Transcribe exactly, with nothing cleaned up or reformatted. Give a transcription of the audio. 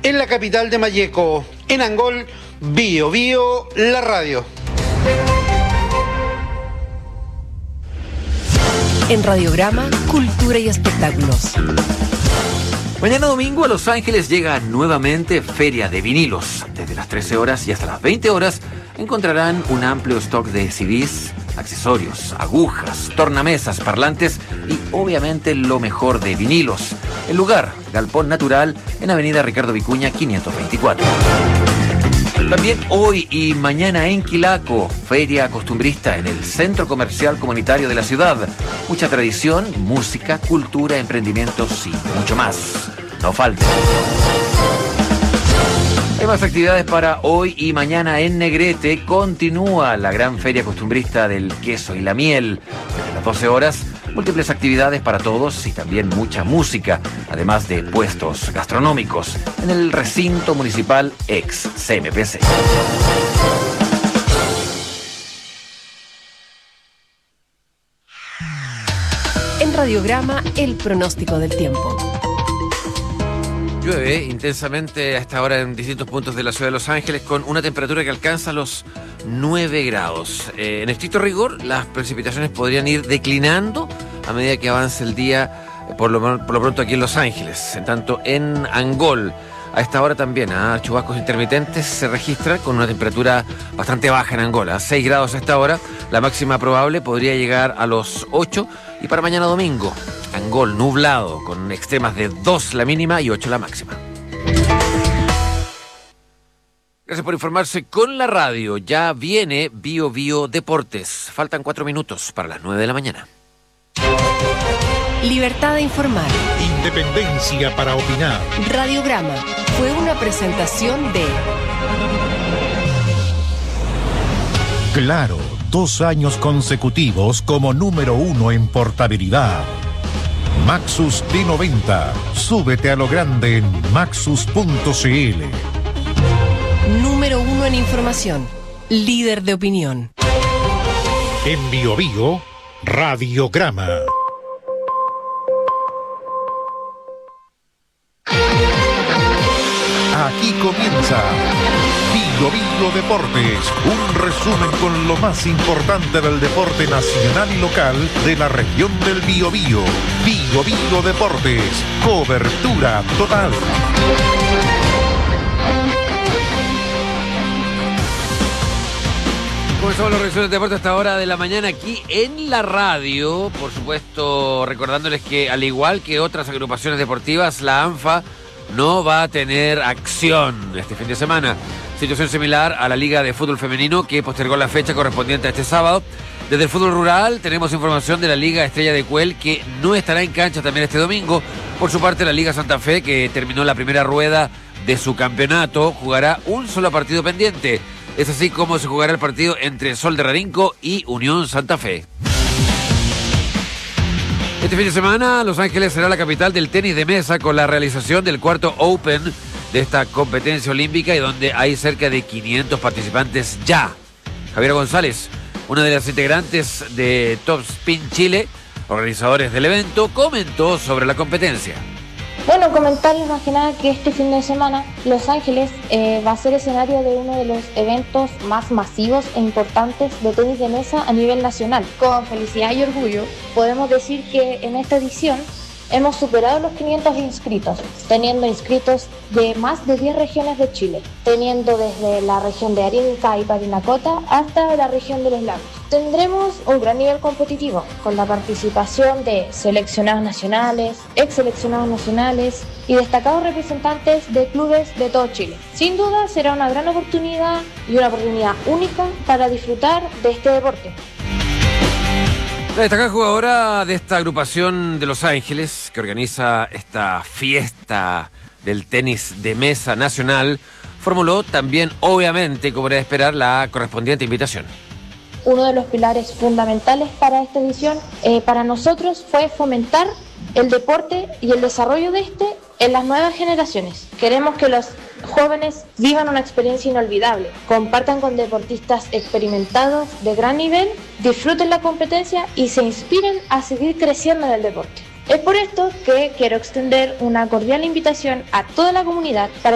en la capital de Malleco. En Angol, Bio Bio, la radio. En Radiograma, cultura y espectáculos. Mañana domingo a Los Ángeles llega nuevamente Feria de Vinilos. Desde las trece horas y hasta las veinte horas encontrarán un amplio stock de C Ds, accesorios, agujas, tornamesas, parlantes y obviamente lo mejor de vinilos. El lugar, Galpón Natural, en Avenida Ricardo Vicuña quinientos veinticuatro. También hoy y mañana en Quilaco, feria costumbrista en el Centro Comercial Comunitario de la ciudad. Mucha tradición, música, cultura, emprendimientos y mucho más. No falte. Hay más actividades para hoy y mañana en Negrete. Continúa la gran feria costumbrista del queso y la miel. Desde las doce horas, múltiples actividades para todos y también mucha música, además de puestos gastronómicos en el recinto municipal ex C M P C. En Radiograma, el pronóstico del tiempo. Llueve intensamente a esta hora en distintos puntos de la ciudad de Los Ángeles con una temperatura que alcanza los nueve grados. Eh, en estricto rigor, las precipitaciones podrían ir declinando a medida que avance el día, eh, por, lo, por lo pronto aquí en Los Ángeles. En tanto, en Angol, a esta hora también, ¿eh? chubascos intermitentes se registra con una temperatura bastante baja en Angola. seis grados a esta hora, la máxima probable podría llegar a los ocho. Y para mañana domingo, Angol nublado, con extremas de dos la mínima y ocho la máxima. Gracias por informarse con la radio. Ya viene Bio Bio Deportes. Faltan cuatro minutos para las nueve de la mañana. Libertad de informar. Independencia para opinar. Radiograma fue una presentación de... Claro, dos años consecutivos como número uno en portabilidad. Maxus T noventa. Súbete a lo grande en maxus punto c l. Número uno en información. Líder de opinión. En Bio Bio, Radiograma. Aquí comienza Bio Bio Deportes, un resumen con lo más importante del deporte nacional y local de la región del Biobío. Bio Bio Deportes, cobertura total. Comenzamos los resúmenes de deporte a esta hora de la mañana aquí en la radio. Por supuesto, recordándoles que al igual que otras agrupaciones deportivas, la ANFA no va a tener acción este fin de semana. Situación similar a la Liga de Fútbol Femenino, que postergó la fecha correspondiente a este sábado. Desde el fútbol rural tenemos información de la Liga Estrella de Cuel, que no estará en cancha también este domingo. Por su parte, la Liga Santa Fe, que terminó la primera rueda de su campeonato, jugará un solo partido pendiente. Es así como se jugará el partido entre Sol de Rarinco y Unión Santa Fe. Este fin de semana, Los Ángeles será la capital del tenis de mesa con la realización del cuarto Open de esta competencia olímpica y donde hay cerca de quinientos participantes ya. Javiera González, una de las integrantes de Top Spin Chile, organizadores del evento, comentó sobre la competencia. Bueno, comentarles más que nada que este fin de semana Los Ángeles eh, va a ser escenario de uno de los eventos más masivos e importantes de tenis de mesa a nivel nacional. Con felicidad y orgullo podemos decir que en esta edición hemos superado los quinientos inscritos, teniendo inscritos de más de diez regiones de Chile, teniendo desde la región de Arica y Parinacota hasta la región de los lagos. Tendremos un gran nivel competitivo, con la participación de seleccionados nacionales, ex seleccionados nacionales y destacados representantes de clubes de todo Chile. Sin duda será una gran oportunidad y una oportunidad única para disfrutar de este deporte. La destacada jugadora de esta agrupación de Los Ángeles, que organiza esta fiesta del tenis de mesa nacional, formuló también, obviamente, como era de esperar, la correspondiente invitación. Uno de los pilares fundamentales para esta edición, eh, para nosotros, fue fomentar el deporte y el desarrollo de este en las nuevas generaciones. Queremos que los jóvenes vivan una experiencia inolvidable, compartan con deportistas experimentados de gran nivel, disfruten la competencia y se inspiren a seguir creciendo en el deporte. Es por esto que quiero extender una cordial invitación a toda la comunidad para